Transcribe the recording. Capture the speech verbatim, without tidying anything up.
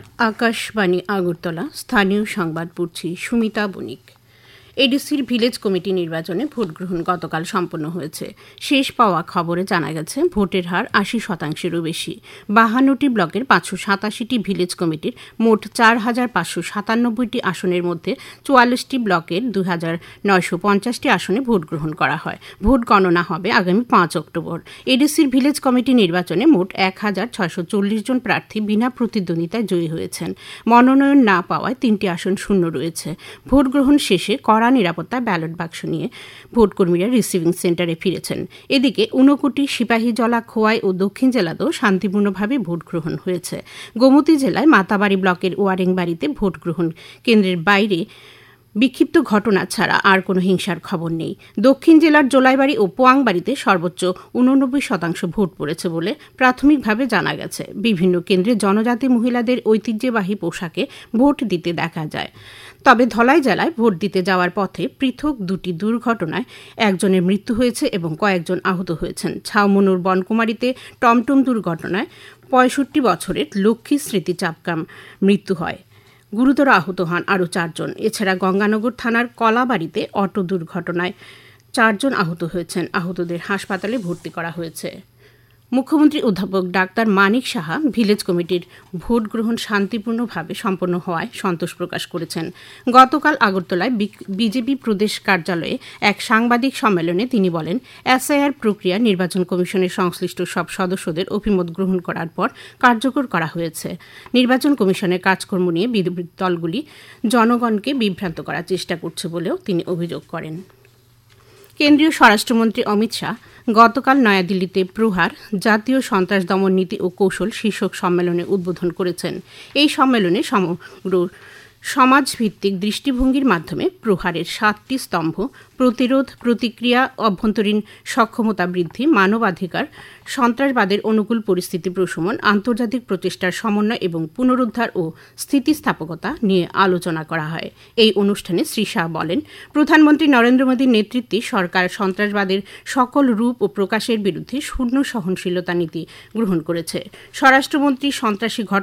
আকাশবাণী আগরতলা স্থানীয় সংবাদ পড়ছি সুমিতা বণিক। এডিসির ভিলেজ কমিটি নির্বাচনে ভোট গ্রহণ গতকাল সম্পন্ন হয়েছে। শেষ পাওয়া খবরে জানা গেছে ভোটের হার আশি শতাংশেরও বেশি। বাহান্নটি ব্লকের পাঁচশো সাতাশিটি ভিলেজ কমিটির মোট চার হাজার পাঁচশো সাতানব্বইটি আসনের মধ্যে চুয়াল্লিশটি ব্লকের দুই হাজার নয়শো পঞ্চাশটি আসনে ভোট গ্রহণ করা হয়। ভোট গণনা হবে আগামী পাঁচ অক্টোবর। এডিসির ভিলেজ কমিটি নির্বাচনে মোট এক হাজার ছয়শো চল্লিশ জন প্রার্থী বিনা প্রতিদ্বন্দ্বিতায় জয়ী হয়েছেন। মনোনয়ন না পাওয়ায় তিনটি আসন শূন্য রয়েছে। ভোট গ্রহণ শেষে কড়া নিরাপত্তা ব্যালট বাক্স নিয়ে ভোটকর্মীরা রিসিভিং সেন্টারে ফিরেছেন। এদিকে ঊনকোটি, সিপাহীজলা, খোয়াই ও দক্ষিণ জেলাতেও শান্তিপূর্ণভাবে ভোট গ্রহণ হয়েছে। গোমতী জেলায় মাতাবাড়ি ব্লকের ওয়ারিংবাড়িতে ভোট গ্রহণ কেন্দ্রের বাইরে বিক্ষিপ্ত ঘটনা ছাড়া আর কোনো হিংসার খবর নেই। দক্ষিণ জেলার জোলাইবাড়ি ও পোয়াংবাড়িতে সর্বোচ্চ উননব্বই শতাংশ ভোট পড়েছে বলে প্রাথমিকভাবে জানা গেছে। বিভিন্ন কেন্দ্রে জনজাতি মহিলাদের ঐতিহ্যবাহী পোশাকে ভোট দিতে দেখা যায়। তবে ধলাই জেলায় ভোট দিতে যাওয়ার পথে পৃথক দুটি দুর্ঘটনায় একজনের মৃত্যু হয়েছে এবং কয়েকজন আহত হয়েছেন। ছাউমনুর বনকুমারীতে টমটম দুর্ঘটনায় পঁয়ষট্টি বছরের লক্ষ্মী স্মৃতি চাপকাম মৃত্যু হয়। গুরুতর আহত হন আরও চারজন। এছাড়া গঙ্গানগর থানার কলাবাড়িতে অটো দুর্ঘটনায় চারজন আহত হয়েছেন। আহতদের হাসপাতালে ভর্তি করা হয়েছে। মুখ্যমন্ত্রী অধ্যাপক ডাক্তার মানিক সাহা ভিলেজ কমিটির ভোট গ্রহণ শান্তিপূর্ণভাবে সম্পন্ন হওয়ায় সন্তোষ প্রকাশ করেছেন। গতকাল আগরতলায় বিজেপি প্রদেশ কার্যালয়ে এক সাংবাদিক সম্মেলনে তিনি বলেন, এসআইআর প্রক্রিয়া নির্বাচন কমিশনের সংশ্লিষ্ট সব সদস্যদের অভিমত গ্রহণ করার পর কার্যকর করা হয়েছে। নির্বাচন কমিশনের কাজকর্ম নিয়ে বিরোধী দলগুলি জনগণকে বিভ্রান্ত করার চেষ্টা করছে বলেও তিনি অভিযোগ করেন। কেন্দ্রীয় স্বরাষ্ট্রমন্ত্রী অমিত শাহ গতকাল নয়াদিল্লিতে প্রহার জাতীয় সন্ত্রাস দমন নীতি ও কৌশল শীর্ষক সম্মেলনে উদ্বোধন করেছেন। এই সম্মেলনে সমগ্র সমাজভিত্তিক দৃষ্টিভঙ্গির মাধ্যমে প্রহারের সাতটি স্তম্ভ প্রতিরোধ, প্রতিক্রিয়া, অভ্যন্তরীণ সক্ষমতা বৃদ্ধি, মানবাধিকার, সন্ত্রাসবাদের অনুকূল পরিস্থিতি প্রশমন, আন্তর্জাতিক প্রচেষ্টার সমন্বয় এবং পুনরুদ্ধার ও স্থিতিস্থাপকতা নিয়ে আলোচনা করা হয়। এই অনুষ্ঠানে শ্রী শাহ বলেন, প্রধানমন্ত্রী নরেন্দ্র মোদীর নেতৃত্বে সরকার সন্ত্রাসবাদের সকল রূপ ও প্রকাশের বিরুদ্ধে শূন্য সহনশীলতা নীতি গ্রহণ করেছে। স্বরাষ্ট্রমন্ত্রী সন্ত্রাসী